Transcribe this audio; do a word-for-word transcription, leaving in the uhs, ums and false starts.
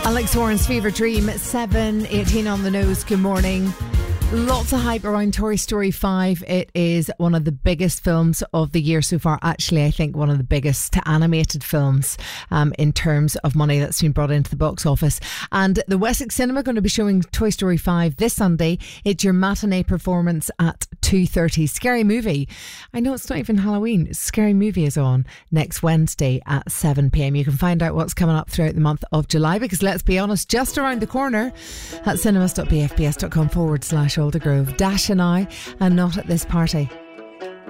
Alex Warren's Fever Dream, seven eighteen on the nose. Good morning. Lots of hype around Toy Story five. It is one of the biggest films of the year so far. Actually, I think one of the biggest animated films um, in terms of money that's been brought into the box office. And the Wessex Cinema are going to be showing Toy Story five this Sunday. It's your matinee performance at two thirty. Scary Movie. I know it's not even Halloween. Scary Movie is on next Wednesday at seven p.m. You can find out what's coming up throughout the month of July, because let's be honest, just around the corner at cinemas.bfbs.com forward slash Aldergrove. Dash and I, and not at this party.